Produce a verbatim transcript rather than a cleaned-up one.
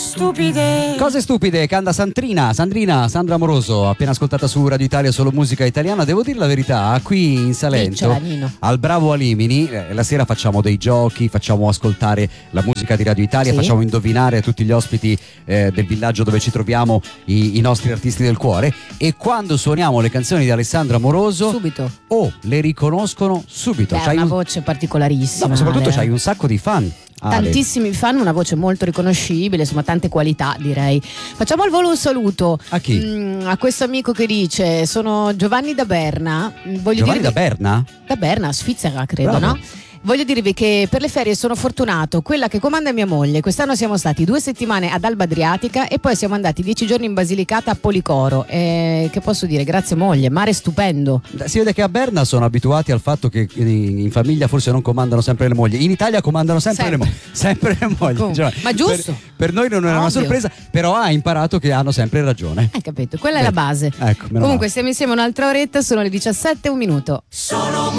stupide. Cose stupide, canta Sandrina, Sandrina, Sandra Amoroso, appena ascoltata su Radio Italia, solo musica italiana. Devo dire la verità, qui in Salento, Diccela, al Bravo Alimini, eh, la sera facciamo dei giochi, facciamo ascoltare la musica di Radio Italia, sì. facciamo indovinare a tutti gli ospiti eh, del villaggio dove ci troviamo i, i nostri artisti del cuore, e quando suoniamo le canzoni di Alessandra Amoroso, Subito. oh, le riconoscono subito. Beh, C'hai una un... voce particolarissima. no, ma soprattutto Ale. c'hai un sacco di fan. Ale. Tantissimi fan, una voce molto riconoscibile, insomma tante qualità, direi. Facciamo al volo un saluto A chi? mm, a questo amico che dice: sono Giovanni da Berna. Voglio Giovanni dirvi- da Berna? da Berna, Svizzera credo, Bravo. no? Voglio dirvi che per le ferie sono fortunato, quella che comanda è mia moglie. Quest'anno siamo stati due settimane ad Alba Adriatica e poi siamo andati dieci giorni in Basilicata a Policoro. E che posso dire? Grazie moglie, mare stupendo. Si vede che a Berna sono abituati al fatto che in in famiglia forse non comandano sempre le mogli. In Italia comandano sempre, Sempre. le mogli. Sempre le mogli. Com- Cioè, ma giusto. Per, per noi non è una Ovvio. sorpresa, però ha imparato che hanno sempre ragione. Hai capito? Quella è la Vedi. base. Ecco, meno Comunque male. stiamo insieme un'altra oretta, sono le diciassette e un minuto. Sono